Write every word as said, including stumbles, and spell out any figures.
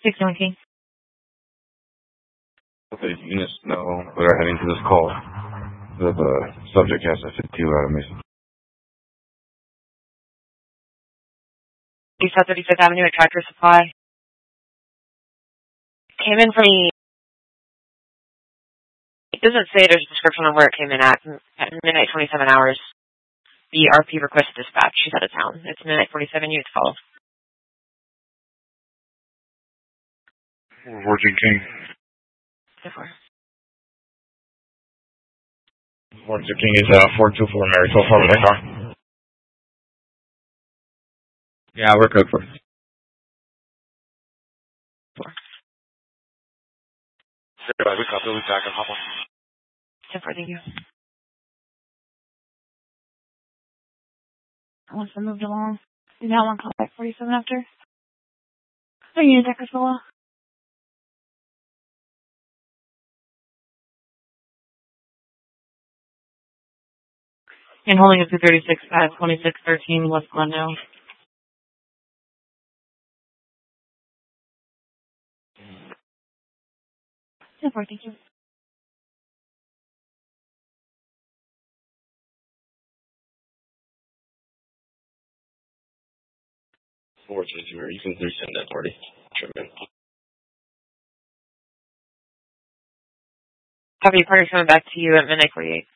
six one King. Okay, units know we're heading to this call. The, the subject has a fifty-two out of Mason. East thirty-fifth Avenue at Tractor Supply. Came in from the... It doesn't say there's a description on where it came in at. At midnight twenty-seven hours. The R P requested dispatch. She's out of town. It's midnight forty-seven. Units called. fourteen King. fourteen King is uh, four two four Mary. So far with that car. Yeah, we're good for it. Goodbye, we copy. We'll be back and hop on. ten four, thank you. Once I moved along, did not want to call back forty-seven after. Are you in Deckersola? And holding it to thirty-six five twenty-six thirteen West Glendale. ten four, thank you. fourteen Mary, you can resend that party. Sure, man. Copy, party coming back to you at midnight forty-eight.